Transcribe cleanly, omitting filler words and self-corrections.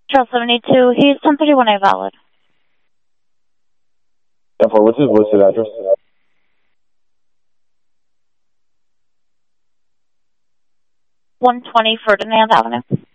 Trail 72, he's 1031A valid. Yeah, for what's his listed address? 120 Ferdinand Avenue.